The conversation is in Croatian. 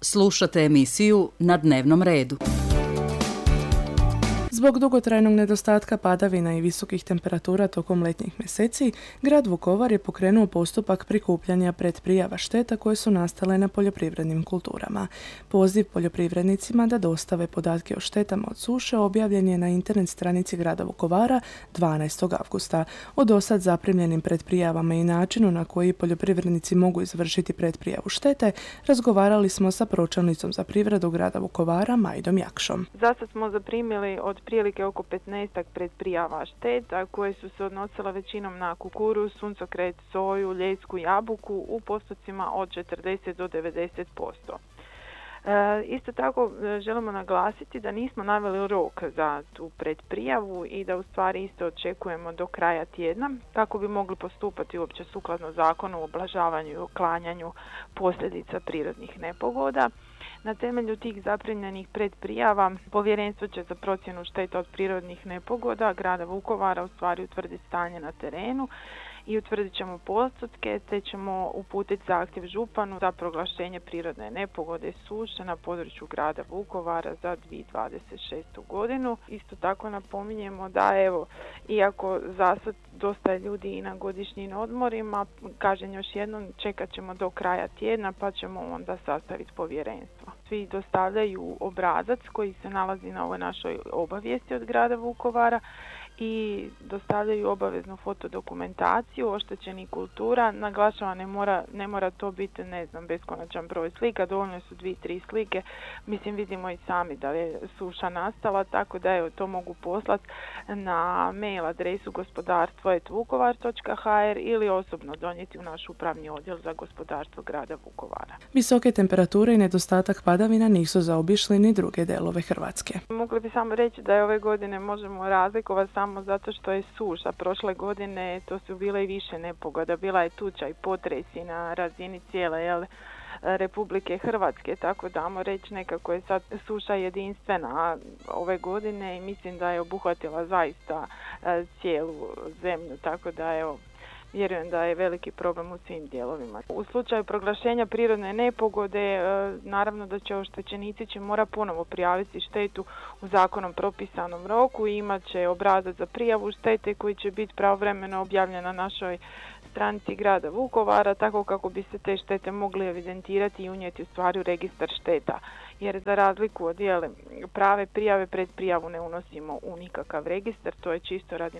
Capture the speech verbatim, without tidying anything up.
Slušate emisiju Na dnevnom redu. Zbog dugotrajnog nedostatka padavina i visokih temperatura tokom letnjih mjeseci, grad Vukovar je pokrenuo postupak prikupljanja predprijava šteta koje su nastale na poljoprivrednim kulturama. Poziv poljoprivrednicima da dostave podatke o štetama od suše objavljen je na internet stranici grada Vukovara dvanaestog avgusta. O dosad zaprimljenim predprijavama i načinu na koji poljoprivrednici mogu izvršiti predprijavu štete razgovarali smo sa pročelnicom za privredu grada Vukovara Majdom Jakšom. Zasad smo zaprimili od prilike oko petnaestak predprijava šteta koje su se odnosile većinom na kukuruz, suncokret, soju, ljesku, jabuku u postocima od četrdeset do devedeset posto. E, isto tako želimo naglasiti da nismo naveli rok za tu predprijavu i da u stvari isto očekujemo do kraja tjedna kako bi mogli postupati uopće sukladno zakonu o ublažavanju i uklanjanju posljedica prirodnih nepogoda. Na temelju tih zaprimljenih predprijava Povjerenstvo će za procjenu šteta od prirodnih nepogoda grada Vukovara u stvari utvrditi stanje na terenu i utvrdit ćemo postotke te ćemo uputiti zahtjev županu za proglašenje prirodne nepogode suše na području grada Vukovara za dvije tisuće dvadeset šestu godinu. Isto tako napominjemo da evo, iako zasad dosta je ljudi i na godišnjim odmorima, kažem još jednom, čekat ćemo do kraja tjedna pa ćemo onda sastaviti povjerenstvo. Svi dostavljaju obrazac koji se nalazi na ovoj našoj obavijesti od grada Vukovara i dostavljaju obaveznu fotodokumentaciju oštećenih kultura. Naglašavam, ne mora, ne mora to biti, ne znam, beskonačan broj slika, dovoljno su dvije, tri slike. Mislim, vidimo i sami da je suša nastala, tako da evo, to mogu poslati na mail adresu gospodarstvo et vukovar točka ha er ili osobno donijeti u naš upravni odjel za gospodarstvo grada Vukovara. Visoke temperature i nedostatak padavina nisu zaobišli ni druge delove Hrvatske. Mogli bi samo reći da je ove godine možemo razlikovati samo zato što je suša. Prošle godine to su bile i više nepogoda. Bila je tuča i potresi na razini cijele jel, Republike Hrvatske, tako da ajmo reći nekako je sad suša jedinstvena ove godine i mislim da je obuhvatila zaista cijelu zemlju, tako da evo, vjerujem da je veliki problem u svim dijelovima. U slučaju proglašenja prirodne nepogode, naravno da će oštećenici će mora ponovo prijaviti štetu u zakonom propisanom roku i imat će obrazac za prijavu štete koji će biti pravovremeno objavljen na našoj stranici grada Vukovara, tako kako bi se te štete mogli evidentirati i unijeti u stvari u registar šteta. Jer za razliku od dijele prave prijave, pred prijavu ne unosimo u nikakav registar, to je čisto radi